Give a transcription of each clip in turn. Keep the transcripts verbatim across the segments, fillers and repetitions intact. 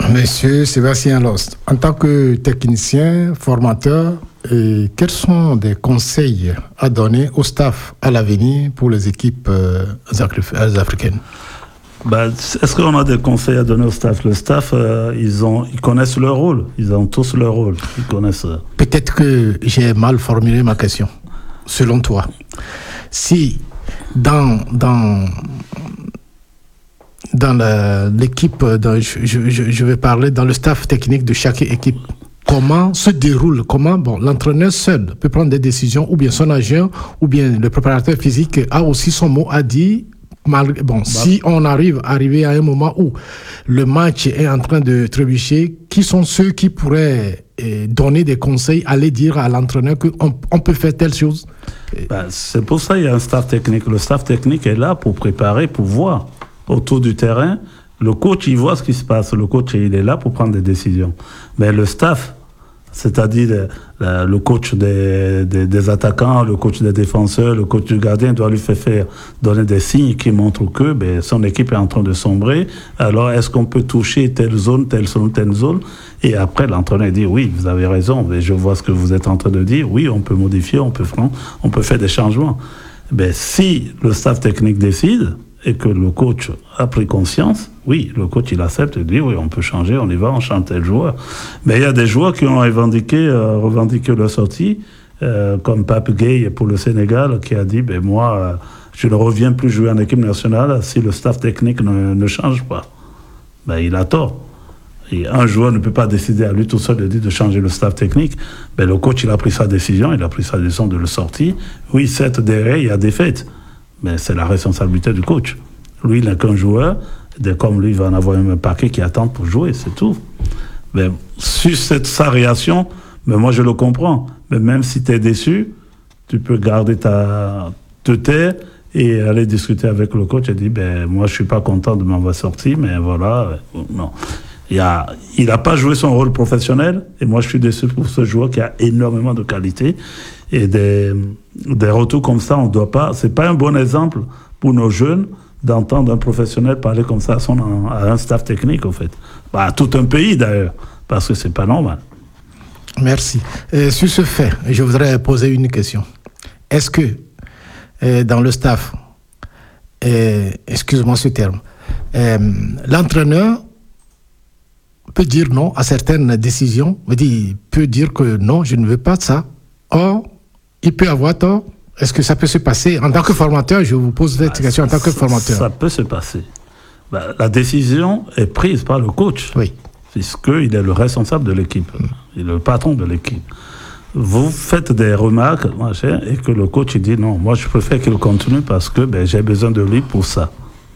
Monsieur Sébastien Lost, en tant que technicien, formateur, et quels sont des conseils à donner au staff à l'avenir pour les équipes euh, africaines? Ben, est-ce qu'on a des conseils à donner au staff? Le staff, euh, ils, ont, ils connaissent leur rôle. Ils ont tous leur rôle. Ils connaissent. Euh... Peut-être que j'ai mal formulé ma question. Selon toi, si dans, dans, dans la, l'équipe, dans, je, je, je vais parler dans le staff technique de chaque équipe, comment se déroule, comment bon, l'entraîneur seul peut prendre des décisions, ou bien son agent, ou bien le préparateur physique a aussi son mot à dire. Malgré, bon, bah, si on arrive arriver à un moment où le match est en train de trébucher, qui sont ceux qui pourraient eh, donner des conseils, aller dire à l'entraîneur qu'on on peut faire telle chose? Ben, c'est pour ça qu'il y a un staff technique. Le staff technique est là pour préparer, pour voir autour du terrain. Le coach, il voit ce qui se passe. Le coach, il est là pour prendre des décisions. Mais le staff, c'est-à-dire le, le coach des, des, des attaquants, le coach des défenseurs, le coach du gardien doit lui faire, faire donner des signes qui montrent que ben, son équipe est en train de sombrer. Alors, est-ce qu'on peut toucher telle zone, telle zone, telle zone? Et après, l'entraîneur dit, oui, vous avez raison, mais je vois ce que vous êtes en train de dire. Oui, on peut modifier, on peut, on peut faire des changements. Ben, si le staff technique décide et que le coach a pris conscience, oui, le coach, il accepte et dit, oui, on peut changer, on y va, on change tel joueur. Mais il y a des joueurs qui ont revendiqué, euh, revendiqué leur sortie, euh, comme Pape Gueye pour le Sénégal, qui a dit, ben moi, euh, je ne reviens plus jouer en équipe nationale si le staff technique ne, ne change pas. Ben, il a tort. Et un joueur ne peut pas décider à lui tout seul de dire de changer le staff technique. Ben, le coach, il a pris sa décision, il a pris sa décision de le sortir. Oui, certes, derrière, il y a des faits. Mais c'est la responsabilité du coach. Lui, il n'est qu'un joueur. Et comme lui, il va en avoir un paquet qui attend pour jouer, c'est tout. Mais sur cette, sa réaction, mais moi, je le comprends. Mais même si tu es déçu, tu peux garder ta te taire et aller discuter avec le coach et dire, ben, moi, je ne suis pas content de m'avoir sorti, mais voilà. Non. Il a, il n'a pas joué son rôle professionnel. Et moi, je suis déçu pour ce joueur qui a énormément de qualité. Et des, des retours comme ça, on ne doit pas... C'est pas un bon exemple pour nos jeunes d'entendre un professionnel parler comme ça à, son, à un staff technique, en fait. Bah, à tout un pays, d'ailleurs, parce que c'est pas normal. Merci. Euh, sur ce fait, je voudrais poser une question. Est-ce que, euh, dans le staff, euh, excuse-moi ce terme, euh, l'entraîneur peut dire non à certaines décisions, il peut dire que non, je ne veux pas de ça. Or, il peut avoir tort. Est-ce que ça peut se passer en tant que formateur? Je vous pose cette ah, question en tant que formateur. Ça peut se passer. Ben, la décision est prise par le coach. Oui. Puisqu'il est le responsable de l'équipe. Mm. Il est le patron de l'équipe. Vous faites des remarques, machin, et que le coach dit non, moi je préfère qu'il continue parce que ben, j'ai besoin de lui pour ça.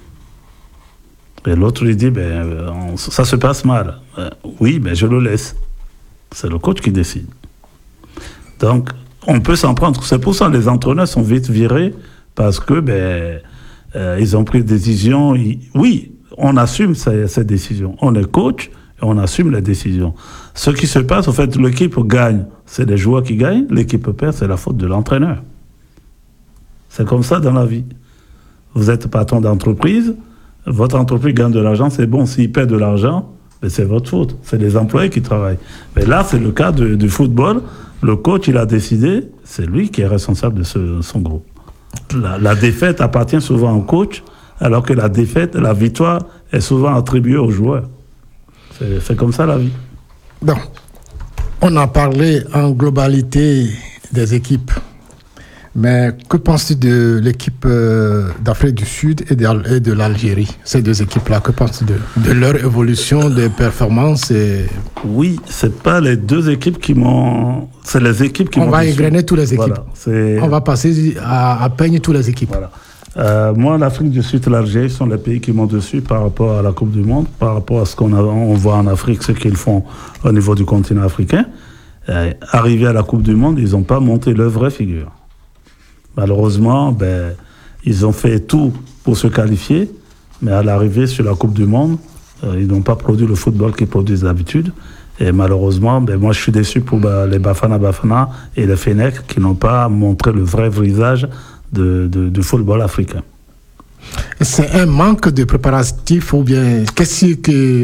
Et l'autre lui dit, ben, on, ça se passe mal. Ben, oui, mais ben, je le laisse. C'est le coach qui décide. Donc, on peut s'en prendre. C'est pour ça que les entraîneurs sont vite virés, parce que ben, euh, ils ont pris des décisions. Ils, oui, on assume ces, ces décisions. On est coach et on assume les décisions. Ce qui se passe, en fait, l'équipe gagne, c'est les joueurs qui gagnent. L'équipe perd, c'est la faute de l'entraîneur. C'est comme ça dans la vie. Vous êtes patron d'entreprise, votre entreprise gagne de l'argent, c'est bon. S'il perd de l'argent, ben c'est votre faute. C'est les employés qui travaillent. Mais là, c'est le cas de, du football. Le coach, il a décidé, c'est lui qui est responsable de ce, son groupe. La, la défaite appartient souvent au coach, alors que la défaite, la victoire est souvent attribuée aux joueurs. C'est, c'est comme ça la vie. Bon, on a parlé en globalité des équipes. Mais que penses-tu de l'équipe euh, d'Afrique du Sud et de, et de l'Algérie, ces deux équipes-là? Que penses-tu de, de leur évolution, des performances et... Oui, c'est pas les deux équipes qui m'ont... C'est les équipes qui On m'ont... On va égrener toutes les équipes. Voilà, c'est... On va passer à, à peindre toutes les équipes. Voilà. Euh, moi, l'Afrique du Sud et l'Algérie sont les pays qui m'ont dessus par rapport à la Coupe du Monde, par rapport à ce qu'on a, on voit en Afrique, ce qu'ils font au niveau du continent africain. Euh, arrivés à la Coupe du Monde, ils n'ont pas monté leur vraie figure. Malheureusement, ben, ils ont fait tout pour se qualifier, mais à l'arrivée sur la Coupe du Monde, euh, ils n'ont pas produit le football qu'ils produisent d'habitude. Et malheureusement, ben, moi je suis déçu pour ben, les Bafana Bafana et les Fenech qui n'ont pas montré le vrai visage de, de, du football africain. C'est un manque de préparatifs ou bien qu'est-ce que